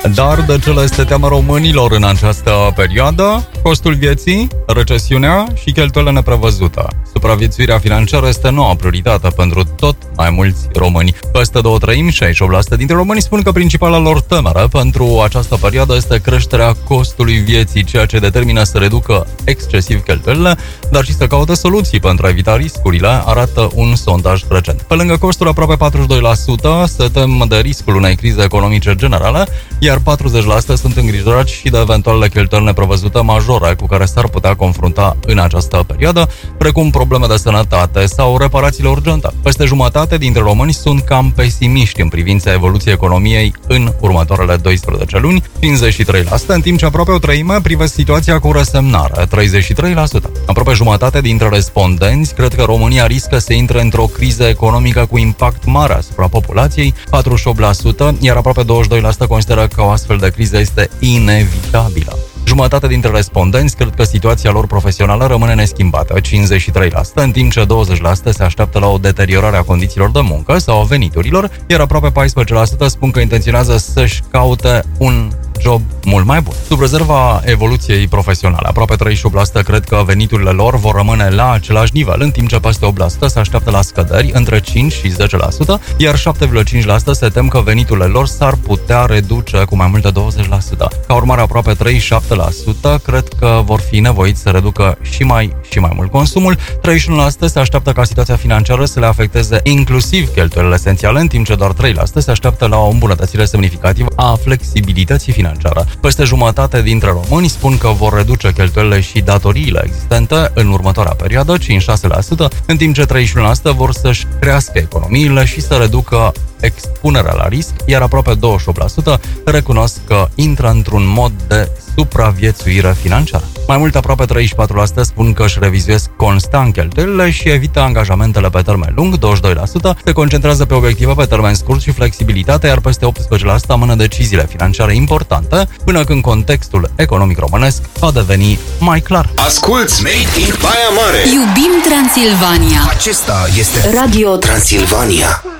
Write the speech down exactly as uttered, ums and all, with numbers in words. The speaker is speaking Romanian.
Dar de ce le este teamă românilor în această perioadă? Costul vieții, recesiunea și cheltuielile neprevăzute. Supraviețuirea financiară este noua prioritate pentru tot mai mulți români. Peste două treimi, șaizeci și opt la sută dintre români spun că principala lor temere pentru această perioadă este creșterea costului vieții, ceea ce determină să reducă excesiv cheltuielile, dar și să caute soluții pentru a evita riscurile, arată un sondaj recent. Pe lângă costuri, aproape patruzeci și doi la sută se tem de riscul unei crize economice generale, iar patruzeci la sută sunt îngrijorați și de eventualele cheltuieli neprevăzute majore cu care s-ar putea confrunta în această perioadă, precum probleme de sănătate sau reparațiile urgente. Peste jumătate dintre români sunt cam pesimiști în privința evoluției economiei în următoarele doisprezece luni, cincizeci și trei la sută, în timp ce aproape o treime privesc situația cu resemnare, treizeci și trei la sută. Aproape jumătate dintre respondenți cred că România riscă să intre într-o criză economică cu impact mare asupra populației, patruzeci și opt la sută, iar aproape douăzeci și doi la sută consideră că o astfel de criză este inevitabilă. Jumătate dintre respondenți cred că situația lor profesională rămâne neschimbată, cincizeci și trei la sută, în timp ce douăzeci la sută se așteaptă la o deteriorare a condițiilor de muncă sau a veniturilor, iar aproape paisprezece la sută spun că intenționează să-și caute un job mult mai bun. Sub rezerva evoluției profesionale, aproape treizeci și opt la sută cred că veniturile lor vor rămâne la același nivel, în timp ce peste opt la sută se așteaptă la scăderi între cinci și zece la sută, iar șapte virgulă cinci la sută se tem că veniturile lor s-ar putea reduce cu mai mult de douăzeci la sută. Ca urmare, aproape treizeci și șapte la sută cred că vor fi nevoiți să reducă și mai și mai mult consumul, treizeci și unu la sută se așteaptă ca situația financiară să le afecteze inclusiv cheltuielile esențiale, în timp ce doar trei la sută se așteaptă la o îmbunătățire semnificativă a flexibilității financiare. Peste jumătate dintre români spun că vor reduce cheltuielile și datoriile existente în următoarea perioadă, cincizeci și șase la sută, în timp ce treizeci și unu la sută vor să-și crească economiile și să reducă expunerea la risc, iar aproape douăzeci și opt la sută recunosc că intră într-un mod de supraviețuire financiară. Mai mult, aproape treizeci și patru la sută spun că își revizuiesc constant cheltuielile și evită angajamentele pe termen lung, douăzeci și doi la sută se concentrează pe obiective pe termen scurt și flexibilitate, iar peste optsprezece la sută amână deciziile financiare importante, până când contextul economic românesc va deveni mai clar. Asculți Made in Baia Mare! Iubim Transilvania! Acesta este Radio Transilvania!